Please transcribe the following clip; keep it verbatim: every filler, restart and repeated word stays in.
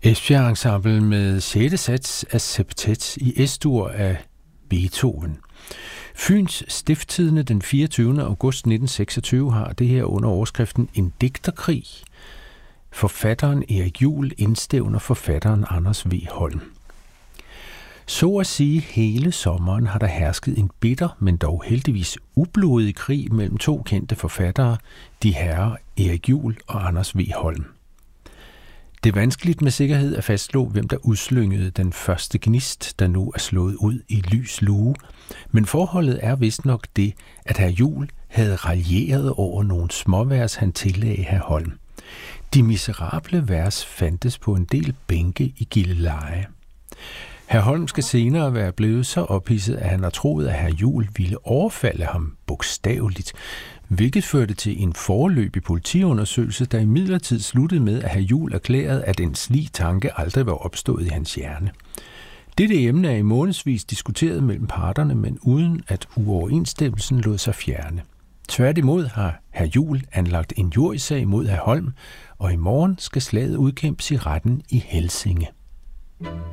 Esbjerg Ensemble med sjette sats af septet i Es-dur af Beethoven. Fyns Stiftstidende den fireogtyvende august nitten seksogtyve har det her under overskriften En digterkrig. Forfatteren Erik Juhl indstævner forfatteren Anders V. Holm. Så at sige hele sommeren har der hersket en bitter, men dog heldigvis ublodig krig mellem to kendte forfattere, de herrer Erik Juhl og Anders V. Holm. Det er vanskeligt med sikkerhed at fastslå, hvem der udslyngede den første gnist, der nu er slået ud i lys lue, men forholdet er vist nok det, at hr. Juhl havde raljeret over nogle småvers, han tillagde hr. Holm. De miserable vers fandtes på en del bænke i Gilleleje. Hr. Holm skal senere være blevet så ophidset, at han har troet, at hr. Juhl ville overfalde ham bogstaveligt, hvilket førte til en foreløbig politiundersøgelse, der imidlertid sluttede med, at hr. Juhl erklærede, at en slig tanke aldrig var opstået i hans hjerne. Dette emne er i månedsvis diskuteret mellem parterne, men uden at uoverensstemmelsen lod sig fjerne. Tværtimod har hr. Juhl anlagt en injuriesag mod hr. Holm, og i morgen skal slaget udkæmpes i retten i Helsinge.